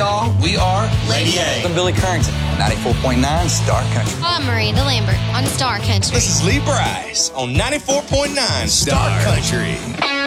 y'all. We are Lady A. I'm Billy Currington, 94.9 Star Country. I'm Miranda Lambert on Star Country. This is Lee Bryce on 94.9 Star Country.